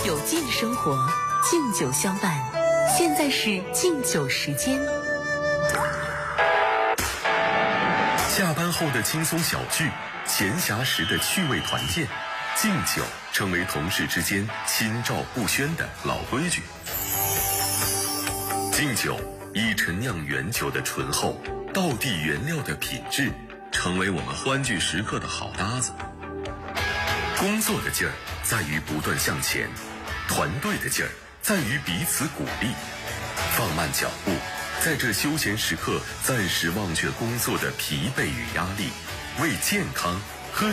酒敬生活，敬酒相伴。现在是敬酒时间。 下班后的轻松小聚，闲暇时的趣味团建，敬酒成为同事之间心照不宣的老规矩。敬酒以陈酿原酒的醇厚，道地原料的品质，成为我们欢聚时刻的好搭子。工作的劲儿在于不断向前，团队的劲儿在于彼此鼓励。放慢脚步，在这休闲时刻暂时忘却工作的疲惫与压力，为健康